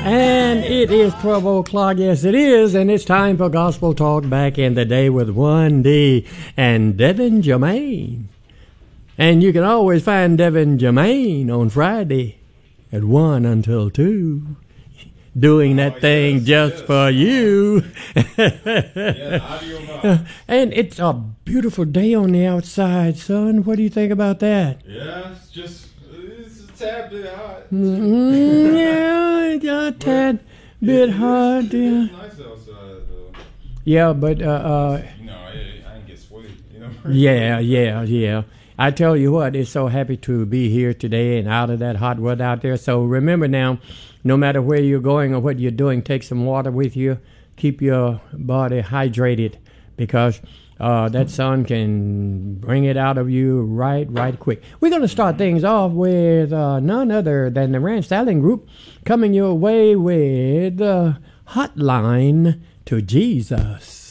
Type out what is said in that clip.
And it is 12 o'clock. Yes, it is. And it's time for Gospel Talk Back in the Day with 1D and Devin Jermaine. And you can always find Devin Jermaine on Friday at 1 until 2. Doing that thing just for you. And it's a beautiful day on the outside, son. What do you think about that? Yeah, it's a tad bit hot. Yeah, it's a tad bit hot. Yeah. It's nice outside, though. Yeah, but I didn't get sweaty. Yeah. I tell you what, it's so happy to be here today and out of that hot weather out there. So remember now, no matter where you're going or what you're doing, take some water with you. Keep your body hydrated because that sun can bring it out of you right quick. We're going to start things off with none other than the Ranch Styling Group coming your way with Hotline to Jesus.